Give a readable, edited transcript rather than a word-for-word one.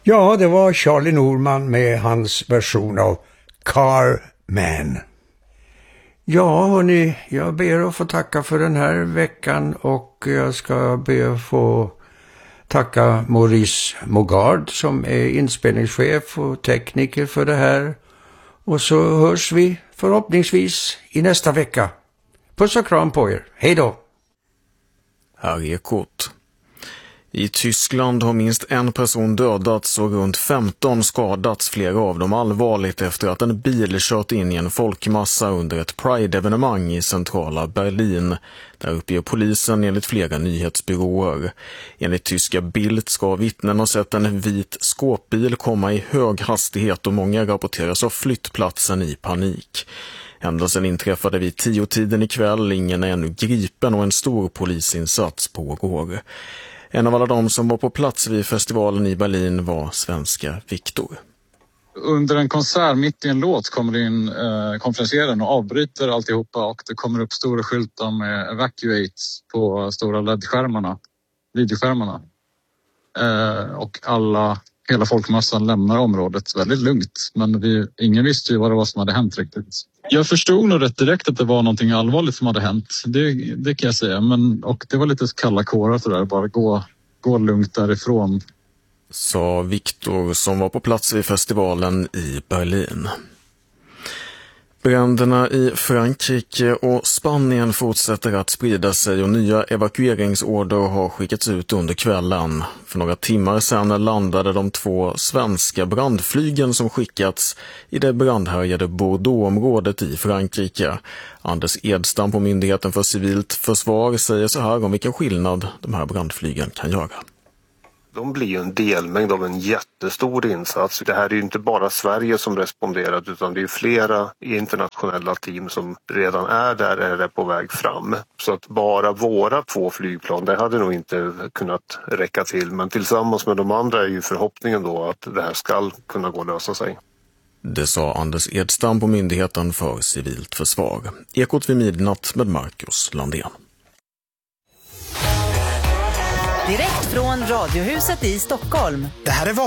Ja, det var Charlie Norman med hans version av Carman. Ja, hörni, jag ber att få tacka för den här veckan och jag ska be att få tacka Maurice Mogard som är inspelningschef och tekniker för det här. Och så hörs vi förhoppningsvis i nästa vecka. Puss och kram på er. Hej då! Här är Ekot. I Tyskland har minst en person dödats och runt 15 skadats, flera av dem allvarligt, efter att en bil kört in i en folkmassa under ett Pride-evenemang i centrala Berlin. Där uppger polisen enligt flera nyhetsbyråer. Enligt tyska Bild ska vittnen ha sett en vit skåpbil komma i hög hastighet och många rapporteras ha flytt platsen i panik. Händelsen inträffade vid 10-tiden ikväll, ingen är ännu gripen och en stor polisinsats pågår. En av alla de som var på plats vid festivalen i Berlin var svenska Viktor. Under en konsert mitt i en låt kommer det in konferenseraren och avbryter alltihopa och det kommer upp stora skyltar med evacuate på stora LED-skärmarna, videoskärmarna. Och hela folkmassan lämnar området väldigt lugnt. Men ingen visste ju vad det var som hade hänt riktigt. Jag förstod nog rätt direkt att det var någonting allvarligt som hade hänt. Det kan jag säga. Och det var lite kalla kårar så där. Bara gå lugnt därifrån. Sa Viktor som var på plats vid festivalen i Berlin. Bränderna i Frankrike och Spanien fortsätter att sprida sig och nya evakueringsorder har skickats ut under kvällen. För några timmar sedan landade de 2 svenska brandflygen som skickats i det brandhärjade Bordeaux-området i Frankrike. Anders Edstam på Myndigheten för civilt försvar säger så här om vilken skillnad de här brandflygen kan göra. De blir ju en delmängd av en jättestor insats. Det här är ju inte bara Sverige som responderat utan det är flera internationella team som redan är där eller är på väg fram. Så att bara våra 2 flygplan, det hade nog inte kunnat räcka till. Men tillsammans med de andra är ju förhoppningen då att det här ska kunna gå att lösa sig. Det sa Anders Edstam på Myndigheten för civilt försvar. Ekot vid midnatt med Marcus Landén. Direkt från Radiohuset i Stockholm. Det här är